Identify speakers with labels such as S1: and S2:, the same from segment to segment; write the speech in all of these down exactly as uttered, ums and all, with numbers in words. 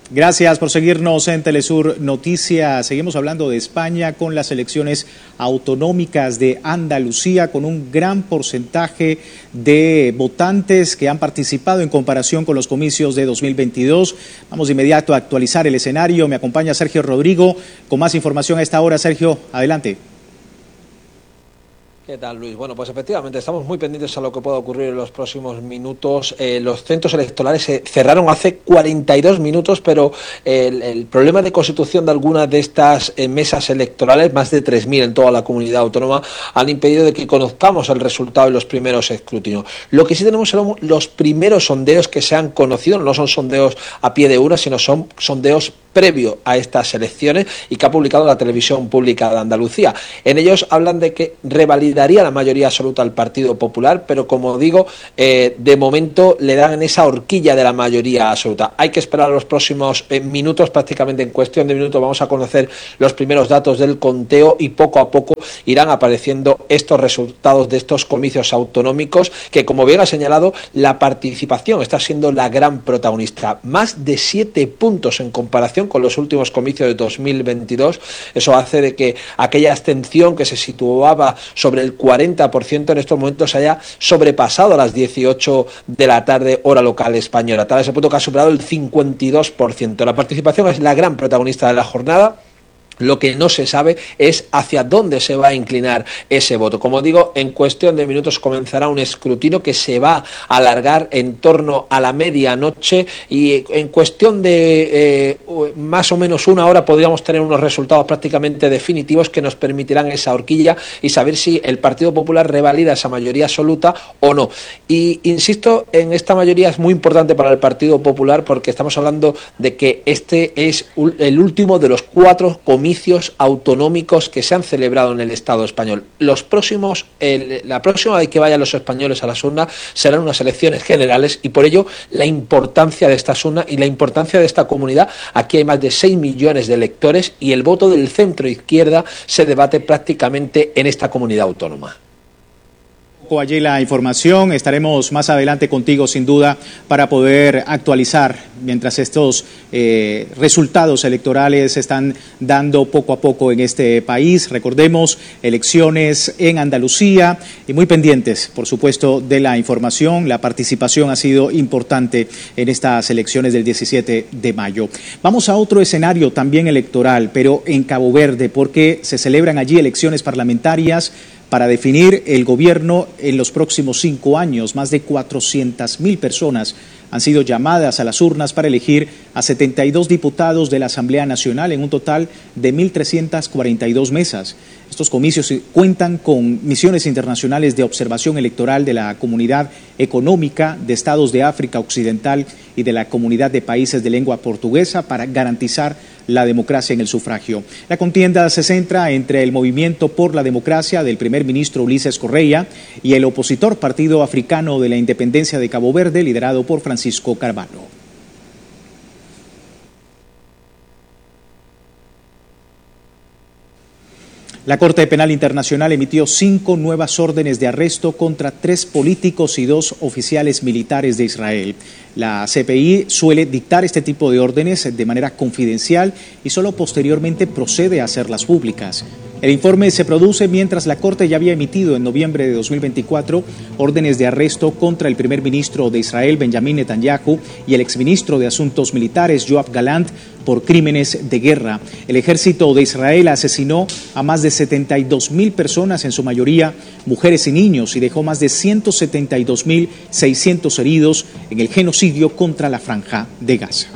S1: Gracias por seguirnos en Telesur Noticias. Seguimos hablando de España con las elecciones autonómicas de Andalucía, con un gran porcentaje de votantes que han participado en comparación con los comicios de dos mil veintidós. Vamos de inmediato a actualizar el escenario. Me acompaña Sergio Rodrigo con más información a esta hora. Sergio, adelante.
S2: ¿Qué tal, Luis? Bueno, pues efectivamente estamos muy pendientes a lo que pueda ocurrir en los próximos minutos. Eh, los centros electorales se cerraron hace cuarenta y dos minutos, pero el, el problema de constitución de algunas de estas eh, mesas electorales, más de tres mil en toda la comunidad autónoma, han impedido de que conozcamos el resultado de los primeros escrutinios. Lo que sí tenemos son los primeros sondeos que se han conocido, no son sondeos a pie de urna, sino son sondeos previo a estas elecciones y que ha publicado la televisión pública de Andalucía. En ellos hablan de que revalidaría la mayoría absoluta al Partido Popular, pero como digo, eh, de momento le dan esa horquilla de la mayoría absoluta. Hay que esperar los próximos eh, minutos, prácticamente en cuestión de minutos vamos a conocer los primeros datos del conteo y poco a poco irán apareciendo estos resultados de estos comicios autonómicos que, como bien ha señalado, la participación está siendo la gran protagonista. Más de siete puntos en comparación con los últimos comicios de dos mil veintidós. Eso hace de que aquella abstención que se situaba sobre el cuarenta por ciento en estos momentos haya sobrepasado a las dieciocho de la tarde hora local española, tal ese punto que ha superado el cincuenta y dos por ciento. La participación es la gran protagonista de la jornada. Lo que no se sabe es hacia dónde se va a inclinar ese voto. Como digo, en cuestión de minutos comenzará un escrutinio que se va a alargar en torno a la medianoche y en cuestión de eh, más o menos una hora podríamos tener unos resultados prácticamente definitivos que nos permitirán esa horquilla y saber si el Partido Popular revalida esa mayoría absoluta o no. Y insisto, en esta mayoría es muy importante para el Partido Popular porque estamos hablando de que este es el último de los cuatro comicios autonómicos que se han celebrado en el Estado español. Los próximos, el, la próxima vez que vayan los españoles a las urnas serán unas elecciones generales y por ello la importancia de estas urnas y la importancia de esta comunidad. Aquí hay más de seis millones de electores y el voto del centro izquierda se debate prácticamente en esta comunidad autónoma.
S1: Allí la información, estaremos más adelante contigo sin duda para poder actualizar mientras estos eh, resultados electorales se están dando poco a poco en este país. Recordemos, elecciones en Andalucía y muy pendientes, por supuesto, de la información. La participación ha sido importante en estas elecciones del diecisiete de mayo. Vamos a otro escenario también electoral, pero en Cabo Verde, porque se celebran allí elecciones parlamentarias para definir el gobierno en los próximos cinco años. Más de cuatrocientas mil personas han sido llamadas a las urnas para elegir a setenta y dos diputados de la Asamblea Nacional en un total de mil trescientas cuarenta y dos mesas. Estos comicios cuentan con misiones internacionales de observación electoral de la Comunidad Económica de Estados de África Occidental y de la Comunidad de Países de Lengua Portuguesa para garantizar la democracia en el sufragio. La contienda se centra entre el Movimiento por la Democracia del primer ministro Ulises Correa y el opositor Partido Africano de la Independencia de Cabo Verde, liderado por Francisco Carvalho. La Corte Penal Internacional emitió cinco nuevas órdenes de arresto contra tres políticos y dos oficiales militares de Israel. La C P I suele dictar este tipo de órdenes de manera confidencial y solo posteriormente procede a hacerlas públicas. El informe se produce mientras la Corte ya había emitido en noviembre de dos mil veinticuatro órdenes de arresto contra el primer ministro de Israel, Benjamín Netanyahu, y el exministro de Asuntos Militares, Yoav Gallant, por crímenes de guerra. El ejército de Israel asesinó a más de setenta y dos mil personas, en su mayoría mujeres y niños, y dejó más de ciento setenta y dos mil seiscientos heridos en el genocidio contra la Franja de Gaza.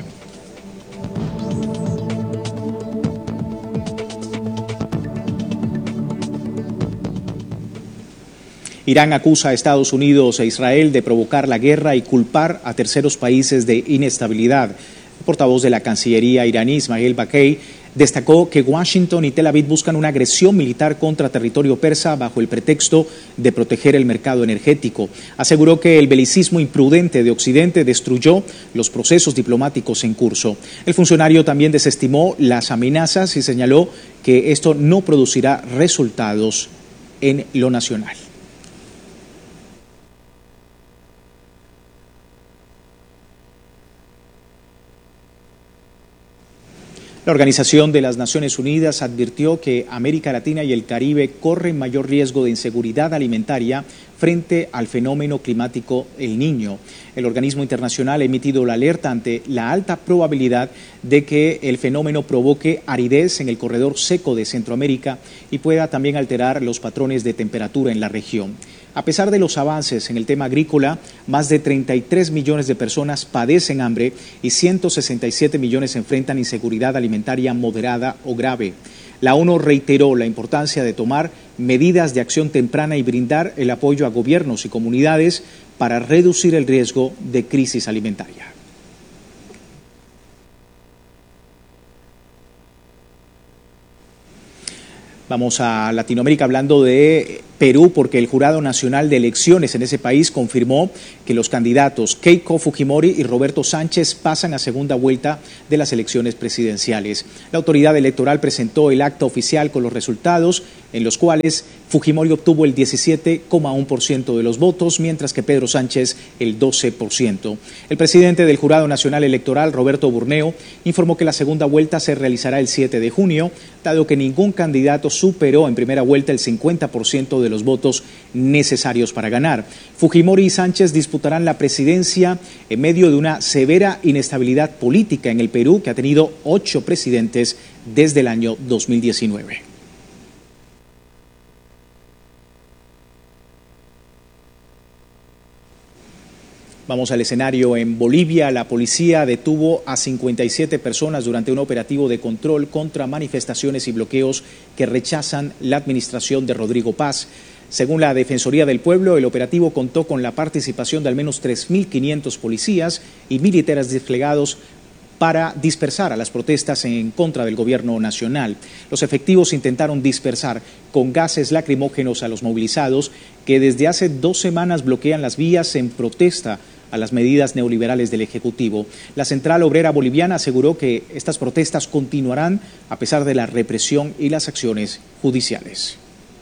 S1: Irán acusa a Estados Unidos e Israel de provocar la guerra y culpar a terceros países de inestabilidad. El portavoz de la Cancillería iraní, Ismail Baqei, destacó que Washington y Tel Aviv buscan una agresión militar contra territorio persa bajo el pretexto de proteger el mercado energético. Aseguró que el belicismo imprudente de Occidente destruyó los procesos diplomáticos en curso. El funcionario también desestimó las amenazas y señaló que esto no producirá resultados en lo nacional. La Organización de las Naciones Unidas advirtió que América Latina y el Caribe corren mayor riesgo de inseguridad alimentaria frente al fenómeno climático El Niño. El organismo internacional ha emitido la alerta ante la alta probabilidad de que el fenómeno provoque aridez en el corredor seco de Centroamérica y pueda también alterar los patrones de temperatura en la región. A pesar de los avances en el tema agrícola, más de treinta y tres millones de personas padecen hambre y ciento sesenta y siete millones enfrentan inseguridad alimentaria moderada o grave. La ONU reiteró la importancia de tomar medidas de acción temprana y brindar el apoyo a gobiernos y comunidades para reducir el riesgo de crisis alimentaria. Vamos a Latinoamérica hablando de Perú, porque el Jurado Nacional de Elecciones en ese país confirmó que los candidatos Keiko Fujimori y Roberto Sánchez pasan a segunda vuelta de las elecciones presidenciales. La autoridad electoral presentó el acta oficial con los resultados, en los cuales Fujimori obtuvo el diecisiete coma uno por ciento de los votos, mientras que Pedro Sánchez el doce por ciento. El presidente del Jurado Nacional Electoral, Roberto Burneo, informó que la segunda vuelta se realizará el siete de junio, dado que ningún candidato superó en primera vuelta el cincuenta por ciento de los votos necesarios para ganar. Fujimori y Sánchez disputarán la presidencia en medio de una severa inestabilidad política en el Perú, que ha tenido ocho presidentes desde el año dos mil diecinueve. Vamos al escenario en Bolivia. La policía detuvo a cincuenta y siete personas durante un operativo de control contra manifestaciones y bloqueos que rechazan la administración de Rodrigo Paz. Según la Defensoría del Pueblo, el operativo contó con la participación de al menos tres mil quinientos policías y militares desplegados para dispersar a las protestas en contra del gobierno nacional. Los efectivos intentaron dispersar con gases lacrimógenos a los movilizados, que desde hace dos semanas bloquean las vías en protesta a las medidas neoliberales del Ejecutivo. La Central Obrera Boliviana aseguró que estas protestas continuarán a pesar de la represión y las acciones judiciales.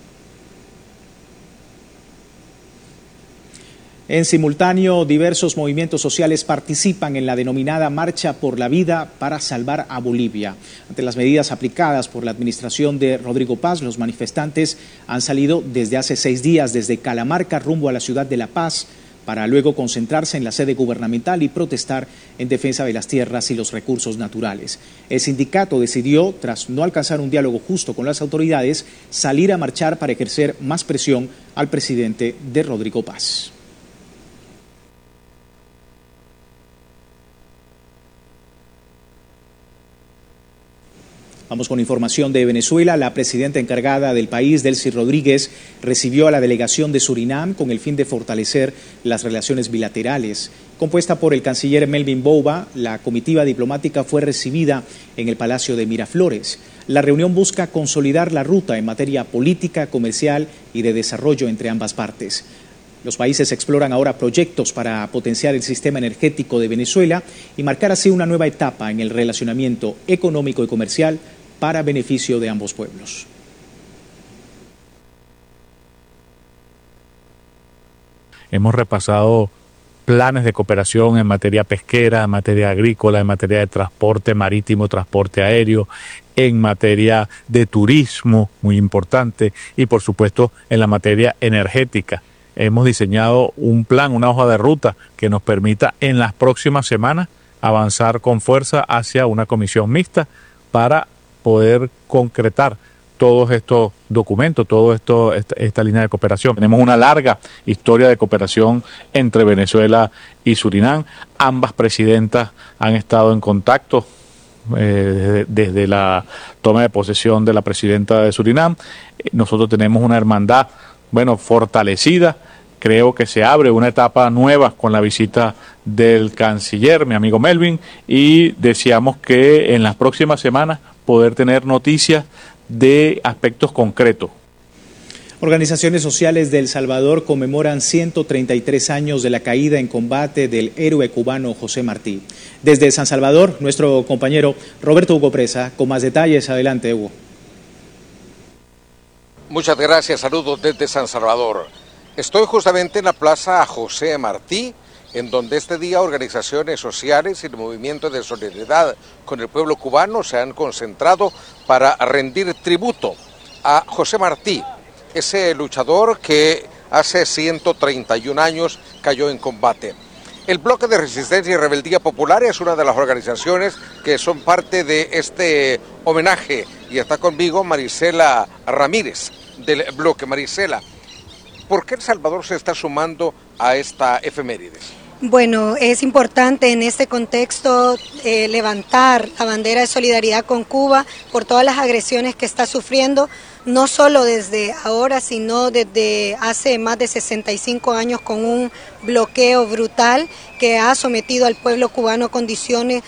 S1: En simultáneo, diversos movimientos sociales participan en la denominada Marcha por la Vida para Salvar a Bolivia. Ante las medidas aplicadas por la administración de Rodrigo Paz, los manifestantes han salido desde hace seis días desde Calamarca rumbo a la ciudad de La Paz, para luego concentrarse en la sede gubernamental y protestar en defensa de las tierras y los recursos naturales. El sindicato decidió, tras no alcanzar un diálogo justo con las autoridades, salir a marchar para ejercer más presión al presidente de Rodrigo Paz. Vamos con información de Venezuela. La presidenta encargada del país, Delcy Rodríguez, recibió a la delegación de Surinam con el fin de fortalecer las relaciones bilaterales. Compuesta por el canciller Melvin Bouba, la comitiva diplomática fue recibida en el Palacio de Miraflores. La reunión busca consolidar la ruta en materia política, comercial y de desarrollo entre ambas partes. Los países exploran ahora proyectos para potenciar el sistema energético de Venezuela y marcar así una nueva etapa en el relacionamiento económico y comercial para beneficio de ambos pueblos.
S3: Hemos repasado planes de cooperación en materia pesquera, en materia agrícola, en materia de transporte marítimo, transporte aéreo, en materia de turismo, muy importante, y por supuesto en la materia energética. Hemos diseñado un plan, una hoja de ruta que nos permita en las próximas semanas avanzar con fuerza hacia una comisión mixta para poder concretar todos estos documentos, toda esto, esta, esta línea de cooperación. Tenemos una larga historia de cooperación entre Venezuela y Surinam. Ambas presidentas han estado en contacto eh, desde, desde la toma de posesión de la presidenta de Surinam. Nosotros tenemos una hermandad, bueno, fortalecida. Creo que se abre una etapa nueva con la visita del canciller, mi amigo Melvin, y deseamos que en las próximas semanas poder tener noticias de aspectos concretos.
S1: Organizaciones sociales de El Salvador conmemoran ciento treinta y tres años de la caída en combate del héroe cubano José Martí. Desde San Salvador, nuestro compañero Roberto Hugo Presa, con más detalles. Adelante, Hugo.
S4: Muchas gracias, saludos desde San Salvador. Estoy justamente en la Plaza José Martí, en donde este día organizaciones sociales y el movimiento de solidaridad con el pueblo cubano se han concentrado para rendir tributo a José Martí, ese luchador que hace ciento treinta y un años cayó en combate. El Bloque de Resistencia y Rebeldía Popular es una de las organizaciones que son parte de este homenaje y está conmigo Marisela Ramírez del bloque. Marisela, ¿por qué El Salvador se está sumando a esta efemérides?
S5: Bueno, es importante en este contexto eh, levantar la bandera de solidaridad con Cuba por todas las agresiones que está sufriendo, no solo desde ahora, sino desde hace más de sesenta y cinco años, con un bloqueo brutal que ha sometido al pueblo cubano a condiciones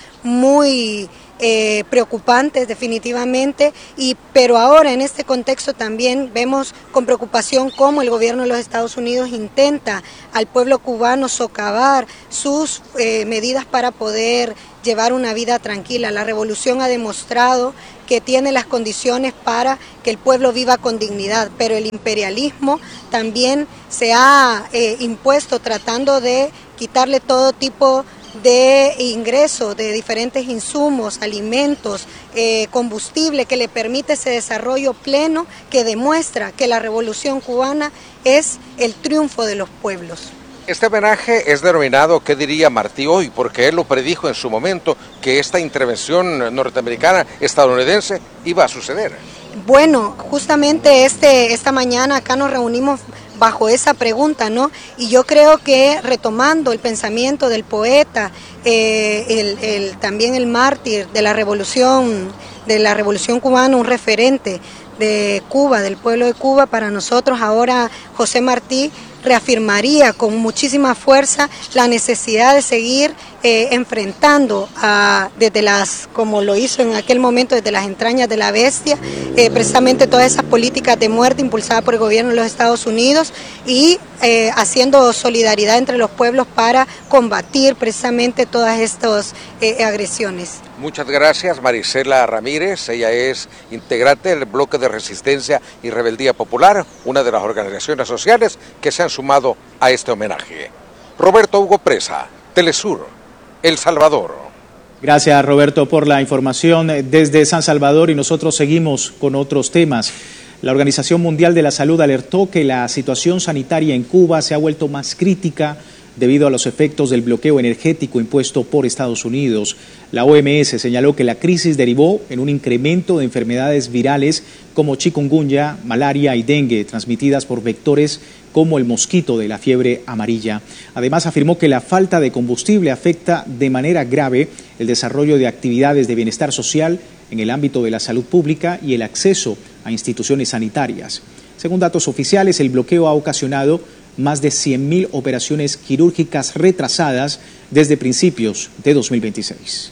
S5: muy eh, preocupantes definitivamente, y pero ahora en este contexto también vemos con preocupación cómo el gobierno de los Estados Unidos intenta al pueblo cubano socavar sus eh, medidas para poder llevar una vida tranquila. La revolución ha demostrado que tiene las condiciones para que el pueblo viva con dignidad, pero el imperialismo también se ha eh, impuesto tratando de quitarle todo tipo de ingresos de diferentes insumos, alimentos, eh, combustible, que le permite ese desarrollo pleno que demuestra que la revolución cubana es el triunfo de los pueblos.
S4: Este homenaje es denominado ¿Qué diría Martí hoy? Porque él lo predijo en su momento que esta intervención norteamericana, estadounidense, iba a suceder.
S5: Bueno, justamente este, esta mañana acá nos reunimos bajo esa pregunta, ¿no? Y yo creo que retomando el pensamiento del poeta, eh, el, el, también el mártir de la revolución, de la revolución cubana, un referente de Cuba, del pueblo de Cuba, para nosotros ahora José Martí reafirmaría con muchísima fuerza la necesidad de seguir eh, enfrentando a, desde las, como lo hizo en aquel momento, desde las entrañas de la bestia, eh, precisamente todas esas políticas de muerte impulsadas por el gobierno de los Estados Unidos, y eh, haciendo solidaridad entre los pueblos para combatir precisamente todas estas eh, agresiones.
S4: Muchas gracias, Marisela Ramírez. Ella es integrante del Bloque de Resistencia y Rebeldía Popular, una de las organizaciones sociales que se han sumado a este homenaje. Roberto Hugo Presa, Telesur, El Salvador.
S1: Gracias, Roberto, por la información desde San Salvador, y nosotros seguimos con otros temas. La Organización Mundial de la Salud alertó que la situación sanitaria en Cuba se ha vuelto más crítica debido a los efectos del bloqueo energético impuesto por Estados Unidos. La O M S señaló que la crisis derivó en un incremento de enfermedades virales como chikungunya, malaria y dengue, transmitidas por vectores como el mosquito de la fiebre amarilla. Además, afirmó que la falta de combustible afecta de manera grave el desarrollo de actividades de bienestar social en el ámbito de la salud pública y el acceso a instituciones sanitarias. Según datos oficiales, el bloqueo ha ocasionado más de cien mil operaciones quirúrgicas retrasadas desde principios de dos mil veintiséis.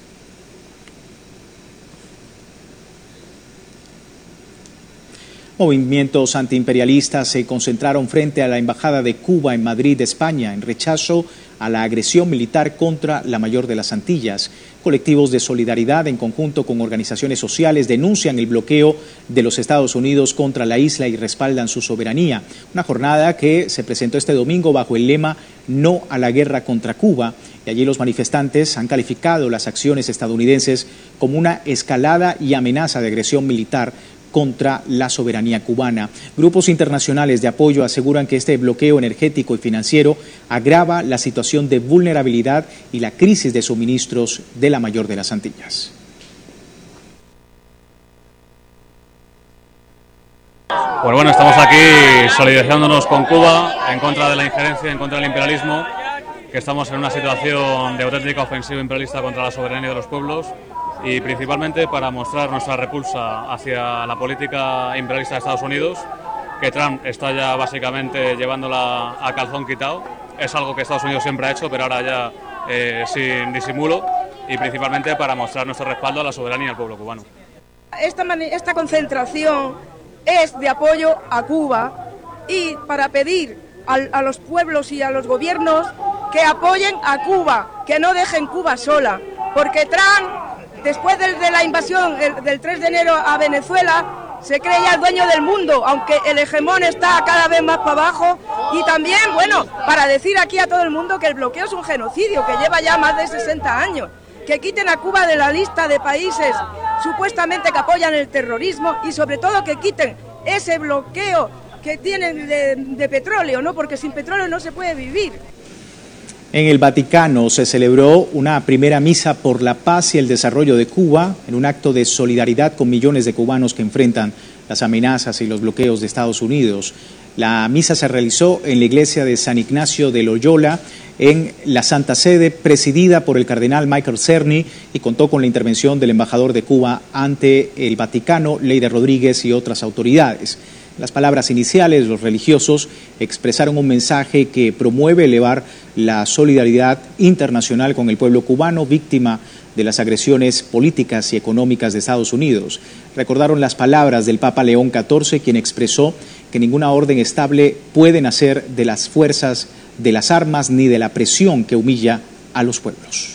S1: Movimientos antiimperialistas se concentraron frente a la Embajada de Cuba en Madrid, España, en rechazo a la agresión militar contra la mayor de las Antillas. Colectivos de solidaridad en conjunto con organizaciones sociales denuncian el bloqueo de los Estados Unidos contra la isla y respaldan su soberanía. Una jornada que se presentó este domingo bajo el lema "No a la guerra contra Cuba", y allí los manifestantes han calificado las acciones estadounidenses como una escalada y amenaza de agresión militar contra la soberanía cubana. Grupos internacionales de apoyo aseguran que este bloqueo energético y financiero agrava la situación de vulnerabilidad y la crisis de suministros de la mayor de las Antillas.
S6: Pues bueno, estamos aquí solidarizándonos con Cuba en contra de la injerencia, en contra del imperialismo, que estamos en una situación de auténtica ofensiva imperialista contra la soberanía de los pueblos, y principalmente para mostrar nuestra repulsa hacia la política imperialista de Estados Unidos, que Trump está ya básicamente llevándola a calzón quitado. Es algo que Estados Unidos siempre ha hecho, pero ahora ya eh, sin disimulo, y principalmente para mostrar nuestro respaldo a la soberanía del pueblo cubano.
S7: Esta, esta concentración es de apoyo a Cuba y para pedir a, a los pueblos y a los gobiernos que apoyen a Cuba, que no dejen Cuba sola, porque Trump, después de, de la invasión del, del tres de enero a Venezuela, se cree ya el dueño del mundo, aunque el hegemón está cada vez más para abajo, Y también, bueno, para decir aquí a todo el mundo que el bloqueo es un genocidio, que lleva ya más de sesenta años, que quiten a Cuba de la lista de países supuestamente que apoyan el terrorismo y sobre todo que quiten ese bloqueo que tienen de, de petróleo, ¿no? Porque sin petróleo no se puede vivir.
S1: En el Vaticano se celebró una primera misa por la paz y el desarrollo de Cuba en un acto de solidaridad con millones de cubanos que enfrentan las amenazas y los bloqueos de Estados Unidos. La misa se realizó en la iglesia de San Ignacio de Loyola, en la Santa Sede, presidida por el cardenal Michael Cerny, y contó con la intervención del embajador de Cuba ante el Vaticano, Leider Rodríguez, y otras autoridades. En las palabras iniciales, los religiosos expresaron un mensaje que promueve elevar la solidaridad internacional con el pueblo cubano, víctima de las agresiones políticas y económicas de Estados Unidos. Recordaron las palabras del Papa León catorce, quien expresó que ninguna orden estable puede nacer de las fuerzas de las armas ni de la presión que humilla a los pueblos.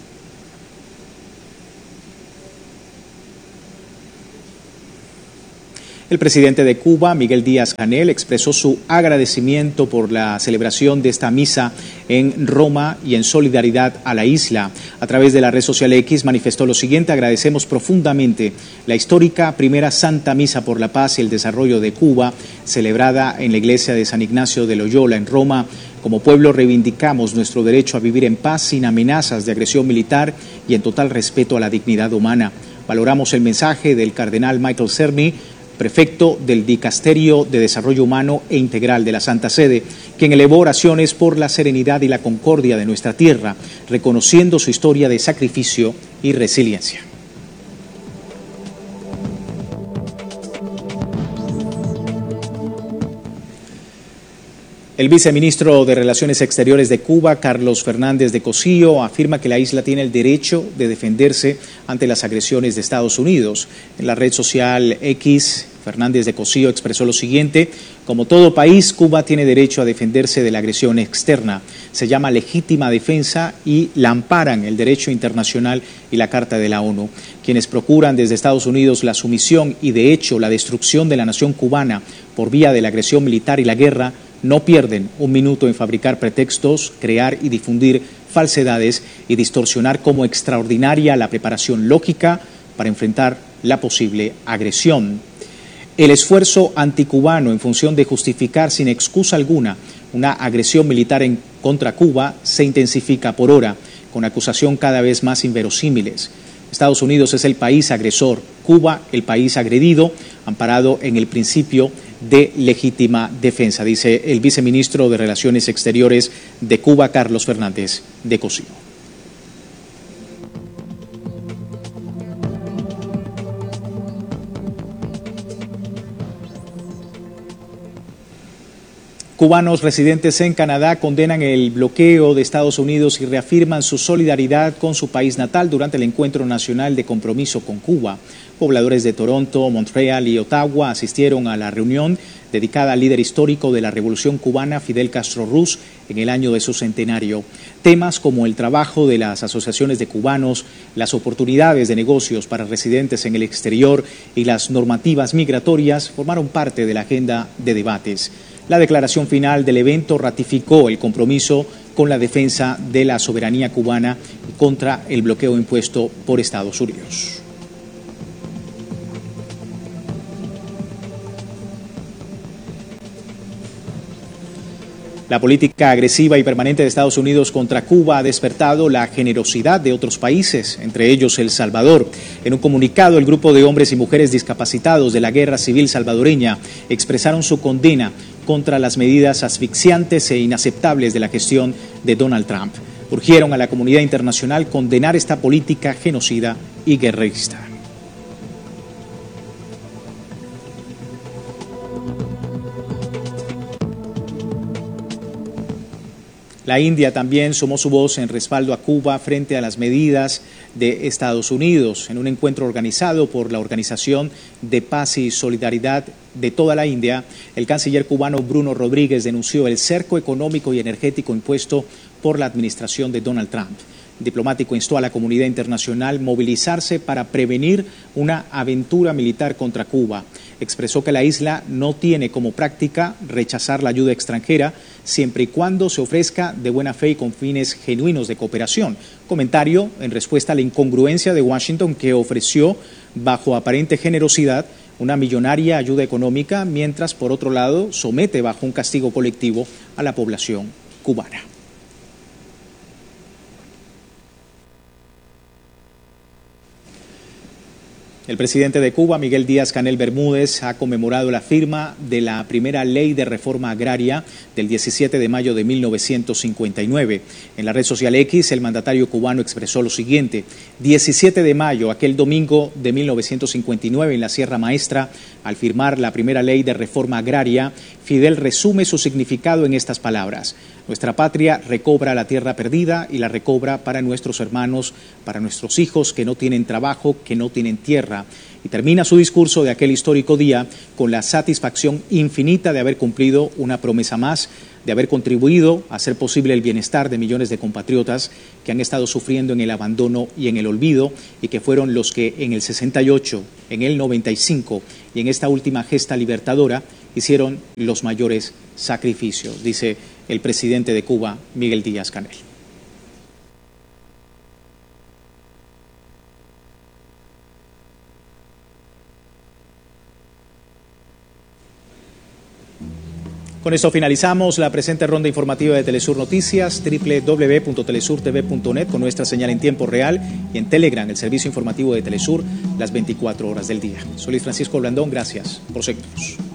S1: El presidente de Cuba, Miguel Díaz-Canel, expresó su agradecimiento por la celebración de esta misa en Roma y en solidaridad a la isla. A través de la red social X manifestó lo siguiente: agradecemos profundamente la histórica primera Santa Misa por la Paz y el Desarrollo de Cuba, celebrada en la iglesia de San Ignacio de Loyola en Roma. Como pueblo reivindicamos nuestro derecho a vivir en paz sin amenazas de agresión militar y en total respeto a la dignidad humana. Valoramos el mensaje del cardenal Michael Cerny, prefecto del Dicasterio de Desarrollo Humano e Integral de la Santa Sede, quien elevó oraciones por la serenidad y la concordia de nuestra tierra, reconociendo su historia de sacrificio y resiliencia. El viceministro de Relaciones Exteriores de Cuba, Carlos Fernández de Cosío, afirma que la isla tiene el derecho de defenderse ante las agresiones de Estados Unidos. En la red social X, Fernández de Cosío expresó lo siguiente: como todo país, Cuba tiene derecho a defenderse de la agresión externa. Se llama legítima defensa y la amparan el derecho internacional y la Carta de la ONU. Quienes procuran desde Estados Unidos la sumisión y, de hecho, la destrucción de la nación cubana por vía de la agresión militar y la guerra, no pierden un minuto en fabricar pretextos, crear y difundir falsedades y distorsionar como extraordinaria la preparación lógica para enfrentar la posible agresión. El esfuerzo anticubano en función de justificar sin excusa alguna una agresión militar en contra Cuba se intensifica por hora, con acusación cada vez más inverosímiles. Estados Unidos es el país agresor, Cuba el país agredido, amparado en el principio de legítima defensa, dice el viceministro de Relaciones Exteriores de Cuba, Carlos Fernández de Cosío. Cubanos residentes en Canadá condenan el bloqueo de Estados Unidos y reafirman su solidaridad con su país natal durante el Encuentro Nacional de Compromiso con Cuba. Pobladores de Toronto, Montreal y Ottawa asistieron a la reunión dedicada al líder histórico de la Revolución Cubana, Fidel Castro Ruz, en el año de su centenario. Temas como el trabajo de las asociaciones de cubanos, las oportunidades de negocios para residentes en el exterior y las normativas migratorias formaron parte de la agenda de debates. La declaración final del evento ratificó el compromiso con la defensa de la soberanía cubana y contra el bloqueo impuesto por Estados Unidos. La política agresiva y permanente de Estados Unidos contra Cuba ha despertado la generosidad de otros países, entre ellos El Salvador. En un comunicado, el grupo de hombres y mujeres discapacitados de la Guerra Civil Salvadoreña expresaron su condena contra las medidas asfixiantes e inaceptables de la gestión de Donald Trump. Urgieron a la comunidad internacional condenar esta política genocida y guerrerista. La India también sumó su voz en respaldo a Cuba frente a las medidas de Estados Unidos. En un encuentro organizado por la Organización de Paz y Solidaridad de toda la India, el canciller cubano Bruno Rodríguez denunció el cerco económico y energético impuesto por la administración de Donald Trump. El diplomático instó a la comunidad internacional a movilizarse para prevenir una aventura militar contra Cuba. expresó que la isla no tiene como práctica rechazar la ayuda extranjera siempre y cuando se ofrezca de buena fe y con fines genuinos de cooperación. Comentario en respuesta a la incongruencia de Washington, que ofreció bajo aparente generosidad una millonaria ayuda económica, mientras por otro lado somete bajo un castigo colectivo a la población cubana. El presidente de Cuba, Miguel Díaz-Canel Bermúdez, ha conmemorado la firma de la primera ley de reforma agraria del diecisiete de mayo de mil novecientos cincuenta y nueve. En la red social X, el mandatario cubano expresó lo siguiente: diecisiete de mayo, aquel domingo de mil novecientos cincuenta y nueve, en la Sierra Maestra, al firmar la primera ley de reforma agraria, Fidel resume su significado en estas palabras: nuestra patria recobra la tierra perdida y la recobra para nuestros hermanos, para nuestros hijos que no tienen trabajo, que no tienen tierra. Y termina su discurso de aquel histórico día con la satisfacción infinita de haber cumplido una promesa más, de haber contribuido a hacer posible el bienestar de millones de compatriotas que han estado sufriendo en el abandono y en el olvido, y que fueron los que en el sesenta y ocho, en el noventa y cinco y en esta última gesta libertadora hicieron los mayores sacrificios, dice el presidente de Cuba, Miguel Díaz-Canel. Con esto finalizamos la presente ronda informativa de Telesur Noticias, doble u doble u doble u punto telesur t v punto net, con nuestra señal en tiempo real, y en Telegram, el servicio informativo de Telesur, las veinticuatro horas del día. Soy Luis Francisco Blandón, gracias por seguirnos.